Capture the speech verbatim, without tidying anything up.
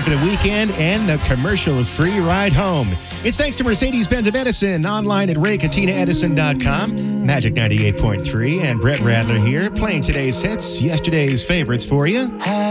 for the weekend and a commercial-free ride home. It's thanks to Mercedes-Benz of Edison, online at ray katina edison dot com. Magic ninety-eight point three and Brett Radler here, playing today's hits, yesterday's favorites for you.